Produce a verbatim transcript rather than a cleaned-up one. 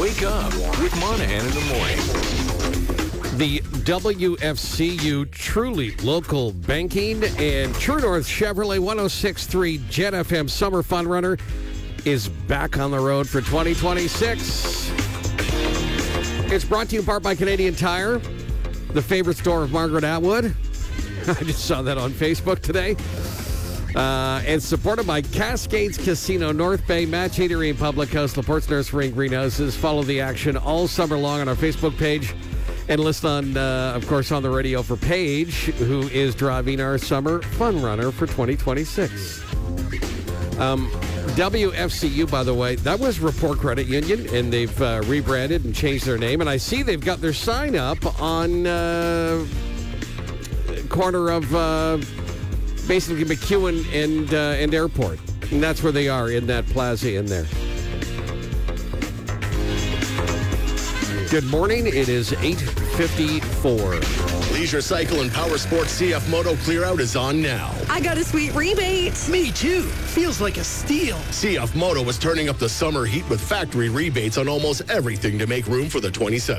Wake up with Monahan in the morning. The W F C U Truly Local Banking and True North Chevrolet one oh six point three Jet F M Summer Fun Runner is back on the road for twenty twenty-six. It's brought to you in part by Canadian Tire, the favorite store of Margaret Atwood. I just saw that on Facebook today. Uh, and supported by Cascades Casino, North Bay, Match Eatery and Public House, LaPorte's Nursery and Greenhouses. Follow the action all summer long on our Facebook page. And listen on, uh, of course, on the radio for Paige, who is driving our Summer Fun Runner for twenty twenty-six. Um, W F C U, by the way, that was Rapport Credit Union, and they've uh, rebranded and changed their name. And I see they've got their sign up on uh, corner of uh, basically McEwen and, uh, and Airport. And that's where they are, in that plaza in there. Good morning. It is eight fifty-four. Leisure Cycle and Power Sports C F Moto Clear Out is on now. I got a sweet rebate. Me too. Feels like a steal. C F Moto is turning up the summer heat with factory rebates on almost everything to make room for the twenty-seven.